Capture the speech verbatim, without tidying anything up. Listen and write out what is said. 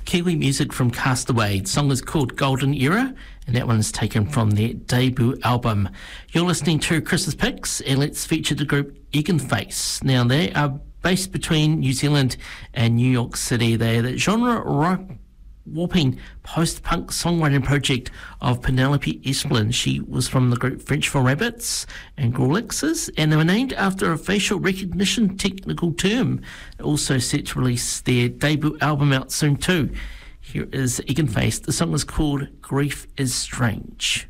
Kiwi music from Castaway. The song is called Golden Era, and that one is taken from their debut album. You're listening to Chris's Picks, and let's feature the group Egginface. Now, they are based between New Zealand and New York City. They're the genre warping post-punk songwriting project of Penelope Esplin. She was from the group French for Rabbits and Grolixes, and they were named after a facial recognition technical term. Also set to release their debut album out soon too. Here is Egginface. The song is called Grief is Strange.